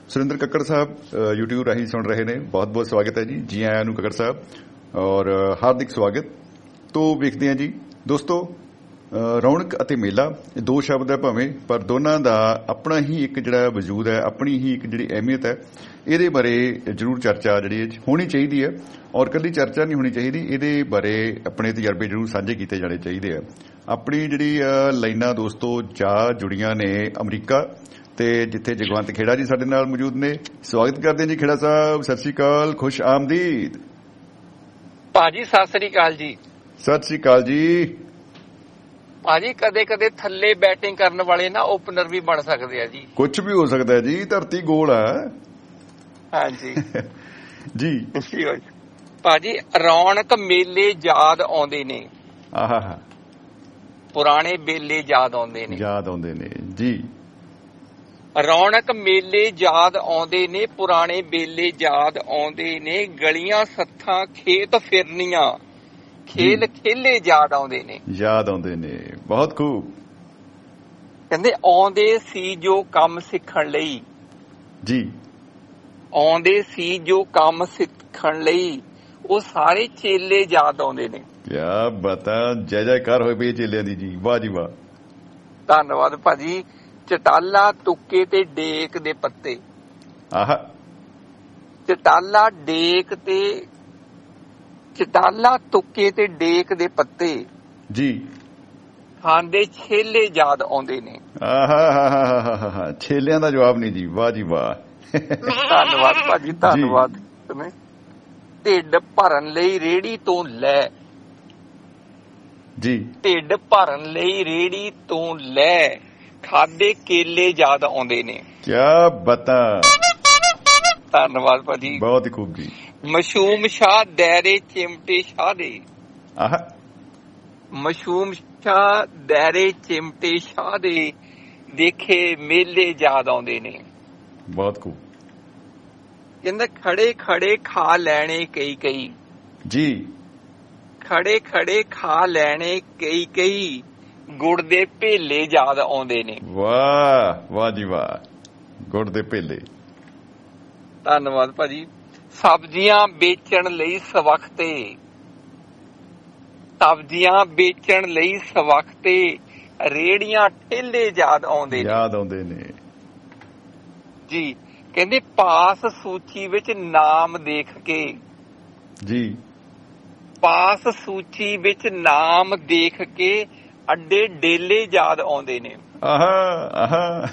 ਸੁਰਿੰਦਰ ਕੱਕੜ ਸਾਹਿਬ YouTube ਰਾਹੀਂ ਸੁਣ ਰਹੇ ਨੇ। ਬਹੁਤ ਬਹੁਤ ਸਵਾਗਤ ਹੈ ਜੀ ਆਇਆਂ ਨੂੰ ਕੱਕੜ ਸਾਹਿਬ, ਔਰ ਹਾਰਦਿਕ ਸਵਾਗਤ। ਤੋਂ ਵੇਖਦੇ ਹਾਂ ਜੀ ਦੋਸਤੋ, ਰੌਣਕ ਅਤੇ ਮੇਲਾ ਇਹ ਦੋ ਸ਼ਬਦ ਹੈ ਭਾਵੇਂ, ਪਰ ਦੋਨਾਂ ਦਾ ਆਪਣਾ ਹੀ ਇੱਕ ਜਿਹੜਾ ਵਜੂਦ ਹੈ, ਆਪਣੀ ਹੀ ਇੱਕ ਜਿਹੜੀ ਅਹਿਮੀਅਤ ਹੈ। ਇਹਦੇ ਬਾਰੇ ਜ਼ਰੂਰ ਚਰਚਾ ਜਿਹੜੀ ਹੋਣੀ ਚਾਹੀਦੀ ਹੈ, ਔਰ ਇਕੱਲੀ ਚਰਚਾ ਨਹੀਂ ਹੋਣੀ ਚਾਹੀਦੀ, ਇਹਦੇ ਬਾਰੇ ਆਪਣੇ ਤਜਰਬੇ ਜ਼ਰੂਰ ਸਾਂਝੇ ਕੀਤੇ ਜਾਣੇ ਚਾਹੀਦੇ ਆ। ਆਪਣੀ ਜਿਹੜੀ ਲਾਈਨਾਂ ਦੋਸਤੋ ਜਾ ਜੁੜੀਆਂ ਨੇ ਅਮਰੀਕਾ ਤੇ ਜਿੱਥੇ ਜਗਵੰਤ ਖੇੜਾ ਜੀ ਸਾਡੇ ਨਾਲ ਮੌਜੂਦ ਨੇ। ਸਵਾਗਤ ਕਰਦੇ ਹਾਂ ਜੀ ਖੇੜਾ ਸਾਹਿਬ, ਸਤਿ ਸ੍ਰੀ ਅਕਾਲ, ਖੁਸ਼ ਆਮਦੀਦ। ਭਾਜੀ ਸਤਿ ਸ੍ਰੀ ਅਕਾਲ ਜੀ। ਸਤਿ ਸ੍ਰੀ ਅਕਾਲ ਜੀ ਭਾਜੀ। ਕਦੇ ਕਦੇ ਥੱਲੇ ਬੈਟਿੰਗ ਕਰਨ ਵਾਲੇ ਨਾ ਓਪਨਰ ਵੀ ਬਣ ਸਕਦੇ ਆ ਜੀ। ਕੁਝ ਵੀ ਹੋ ਸਕਦਾ ਜੀ, ਧਰਤੀ ਗੋਲ ਹੈ। ਹਾਂਜੀ ਜੀ ਭਾਜੀ, ਰੌਣਕ ਮੇਲੇ ਯਾਦ ਆਉਂਦੇ ਨੇ, ਆਹਾ ਪੁਰਾਣੇ ਮੇਲੇ ਯਾਦ ਆਉਂਦੇ ਨੇ ਜੀ। ਰੌਣਕ ਮੇਲੇ ਯਾਦ ਆਉਂਦੇ ਨੇ, ਪੁਰਾਣੇ ਮੇਲੇ ਯਾਦ ਆਉਂਦੇ ਨੇ, ਗਲੀਆਂ ਸੱਥਾਂ ਖੇਤ ਫਿਰਨੀਆਂ, ਖੇਲ ਖੇਲੇ ਯਾਦ ਆਉਂਦੇ ਨੇ। ਬਹੁਤ ਖੂਬ। ਕਹਿੰਦੇ ਆਉਂਦੇ ਸੀ ਜੋ ਕੰਮ ਸਿੱਖਣ ਲਈ ਜੀ, ਆਉਂਦੇ ਸੀ ਜੋ ਕੰਮ ਸਿੱਖਣ ਲਈ, ਉਹ ਸਾਰੇ ਚੇਲੇ ਯਾਦ ਆਉਂਦੇ ਨੇ। ਕਿਆ ਬਤਾ, ਜੈ ਜੈਕਾਰ ਹੋਏ ਪਈ ਚੇਲਿਆਂ ਦੀ ਜੀ, ਵਾਹ ਜੀ ਵਾਹ। ਧੰਨਵਾਦ ਭਾਜੀ। ਚਟਾਲਾ ਤੁੱਕੇ ਤੇ ਡੇਕ ਦੇ ਪੱਤੇ, ਆਹ ਚਟਾਲਾ ਤੁੱਕੇ ਤੇ ਡੇਕ ਦੇ ਪੱਤੇ ਜੀ, ਖਾਂਦੇ ਛੇਲੇ ਯਾਦ ਆਉਂਦੇ ਨੇ। ਆਹਾ ਛੇਲਿਆਂ ਦਾ ਜਵਾਬ ਨਹੀਂ ਜੀ, ਵਾਹ ਜੀ ਵਾਹ। ਧੰਨਵਾਦ ਭਾਜੀ, ਧੰਨਵਾਦ। ਢਿੱਡ ਭਰਨ ਲਈ ਰੇੜੀ ਤੋਂ ਲੈ ਜੀ, ਢਿੱਡ ਭਰਨ ਲਈ ਰੇੜੀ ਤੋਂ ਲੈ, ਖਾਦੇ ਕੇਲੇ ਯਾਦ ਆਉਂਦੇ ਨੇ। ਕਿਆ ਬਤਾ। ਧੰਨਵਾਦ ਭਾਜੀ, ਬਹੁਤ ਹੀ ਖੂਬ ਜੀ। ਮਸ਼ੂਮ ਸ਼ਾਹ ਦਾਇਰੇ ਚਿਮਟੇ ਸ਼ਾਹ ਦੇ, ਆਹ ਮਸ਼ੂਮ ਸ਼ਾਹ ਦਾਇਰੇ ਚਿਮਟੇ ਸ਼ਾਹ ਦੇ, ਦੇਖੇ ਮੇਲੇ ਯਾਦ ਆਉਂਦੇ ਨੇ। ਬਹੁਤ ਖੂਬ। ਕਹਿੰਦਾ ਖੜੇ ਖੜੇ ਖਾ ਲੈਣੇ ਕਈ ਜੀ, ਖੜੇ ਖੜੇ ਖਾ ਲੈਣੇ ਕਈ, ਗੁੜ ਦੇ ਭੇਲੇ ਯਾਦ ਆਉਂਦੇ ਨੇ। ਵਾਹ ਵਾਹ ਜੀ ਵਾਹ, ਗੁੜ ਦੇ ਭੇਲੇ। ਧੰਨਵਾਦ ਭਾਜੀ। ਸਬਜ਼ੀਆਂ ਵੇਚਣ ਲਈ ਸਵਖਤੇ, ਸਬਜ਼ੀਆਂ ਵੇਚਣ ਲਈ ਸਵਖਤੇ, ਰੇੜੀਆਂ ਠੇਲੇ ਯਾਦ ਆਉਂਦੇ ਨੇ ਜੀ। ਕਹਿੰਦੇ ਪਾਸ ਸੂਚੀ ਵਿੱਚ ਨਾਮ ਦੇਖ ਕੇ ਜੀ, ਪਾਸ ਸੂਚੀ ਵਿੱਚ ਨਾਮ ਦੇਖ ਕੇ, ਅੱਡੇ ਡੇਲੇ ਯਾਦ ਆਉਂਦੇ ਨੇ। ਆਹਾ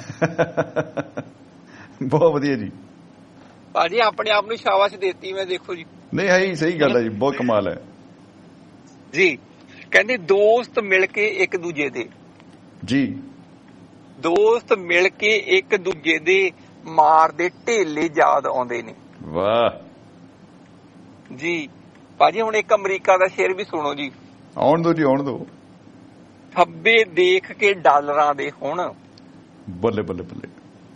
ਬਹੁਤ ਵਧੀਆ ਜੀ ਭਾਜੀ। ਆਪਣੇ ਆਪ ਨੂੰ ਸ਼ਾਬਾਸ਼ ਦੇਤੀ ਮੈਂ, ਦੇਖੋ ਜੀ। ਨਹੀਂ ਹੈ, ਸਹੀ ਗੱਲ ਹੈ ਜੀ, ਬਹੁਤ ਕਮਾਲ ਹੈ ਜੀ। ਕਹਿੰਦੇ ਦੋਸਤ ਮਿਲ ਕੇ ਇੱਕ ਦੂਜੇ ਦੇ ਜੀ, ਦੋਸਤ ਮਿਲ ਕੇ ਇੱਕ ਦੂਜੇ ਦੇ, ਮਾਰਦੇ ਢੇਲੇ ਯਾਦ ਆਉਂਦੇ ਨੇ। ਵਾਹ ਜੀ ਭਾਜੀ। ਹੁਣ ਇੱਕ ਅਮਰੀਕਾ ਦਾ ਸ਼ੇਰ ਵੀ ਸੁਣੋ ਜੀ। ਆਉਣ ਦੋ। ਥੱਬੇ ਦੇਖ ਕੇ ਡਾਲਰਾਂ ਦੇ ਹੁਣ, ਬੱਲੇ ਬੱਲੇ ਬੱਲੇ।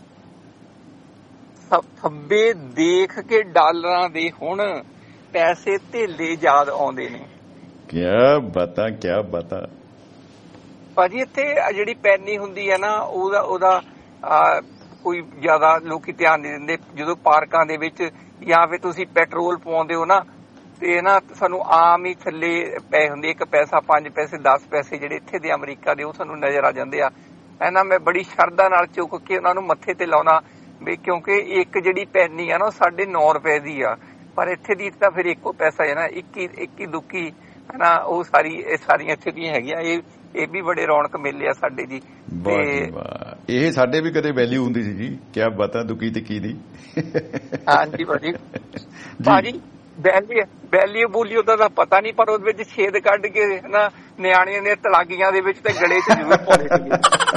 ਥੱਬੇ ਦੇਖ ਕੇ ਡਾਲਰਾਂ ਦੇ ਹੁਣ, ਪੈਸੇ ਧੇਲੇ ਯਾਦ ਆਉਂਦੇ ਨੇ। ਕਿਆ ਬਤਾ ਭਾਜੀ। ਇੱਥੇ ਜਿਹੜੀ ਪੈਨੀ ਹੁੰਦੀ ਹੈ ਨਾ, ਉਹਦਾ ਕੋਈ ਜ਼ਿਆਦਾ ਲੋਕੀ ਧਿਆਨ ਨਹੀਂ ਦਿੰਦੇ। ਜਦੋਂ ਪਾਰਕਾਂ ਦੇ ਵਿੱਚ ਜਾਂ ਫਿਰ ਤੁਸੀਂ ਪੈਟਰੋਲ ਪਵਾਉਂਦੇ ਹੋ ਨਾ, ਤੇ ਨਾ ਸਾਨੂੰ ਆਮ ਹੀ ਥੱਲੇ ਪਏ ਹੁੰਦੇ, 1 ਪੈਸਾ 5 ਪੈਸੇ 10 ਪੈਸੇ ਜਿਹੜੇ ਇੱਥੇ ਦੇ ਅਮਰੀਕਾ ਦੇ, ਉਹ ਸਾਨੂੰ ਨਜ਼ਰ ਆ ਜਾਂਦੇ ਆ। ਮੈਂ ਬੜੀ ਸ਼ਰਧਾ ਨਾਲ ਚੁੱਕ ਕੇ ਉਹਨਾਂ ਨੂੰ ਮੱਥੇ ਤੇ ਲਾਉਣਾ ਵੀ, ਕਿਉਂਕਿ ਇੱਕ ਜਿਹੜੀ ਪੈਨੀ ਆ ਨਾ, ਉਹ 9.5 ਰੁਪਏ ਦੀ ਆ, ਪਰ ਇੱਥੇ ਦੀ ਤਾਂ ਫਿਰ 1 ਪੈਸਾ ਹੈ ਨਾ, 21 ਦੁੱਕੀ ਹੈ ਨਾ, ਉਹ ਸਾਰੀਆਂ ਇੱਥੇ ਦੀਆਂ ਹੈਗੀਆਂ। ਇਹ ਵੀ ਬੜੇ ਰੌਣਕ ਮੇਲੇ ਆ ਸਾਡੇ ਜੀ। ਇਹ ਸਾਡੇ ਵੀ ਕਦੇ ਵੈਲਿਊ ਹੁੰਦੀ ਸੀ ਜੀ, ਕਿਆ ਬਤਾ, ਦੁੱਕੀ ਤੇ ਕੀ ਦੀ। ਹਾਂਜੀ ਭਾਜੀ। ਵੈਲਿਊ ਬੋਲੀ ਉਹਦਾ ਪਤਾ ਨਹੀਂ, ਪਰ ਉਹਦੇ ਵਿੱਚ ਛੇਦ ਕੱਢ ਕੇ ਨਾ ਨਿਆਣਿਆਂ ਦੇ ਤਲਾਗੀਆਂ ਦੇ ਵਿੱਚ ਤੇ ਗਲੇ 'ਚ ਜ਼ਰੂਰ ਪਾਉਂਦੇ ਸੀਗੇ।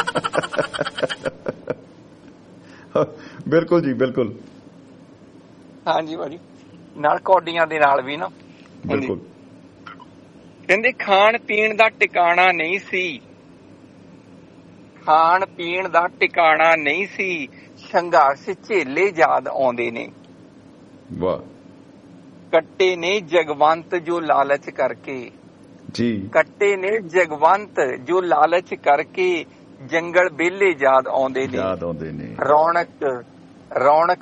ਬਿਲਕੁਲ ਜੀ, ਬਿਲਕੁਲ। ਹਾਂਜੀ ਭਾਜੀ। ਨਾਲ ਕੌਡੀਆਂ ਦੇ ਨਾਲ ਵੀ ਨਾ, ਬਿਲਕੁਲ। ਕਹਿੰਦੇ ਖਾਣ ਪੀਣ ਦਾ ਟਿਕਾਣਾ ਨਹੀਂ ਸੀ, ਖਾਣ ਪੀਣ ਦਾ ਟਿਕਾਣਾ ਨਹੀਂ ਸੀ, ਸੰਘਰਸ਼ ਝੇਲੇ ਯਾਦ ਆਉਂਦੇ ਨੇ। ਵਾਹ। ਕੱਟੇ ਨੇ ਜਗਵੰਤ ਜੋ ਲਾਲਚ ਕਰਕੇ ਜੀ, ਕੱਟੇ ਨੇ ਜਗਵੰਤ ਜੋ ਲਾਲਚ ਕਰਕੇ, ਜੰਗਲ ਬੇਲੇ ਯਾਦ ਆਉਂਦੇ ਨੇ। ਰੌਣਕ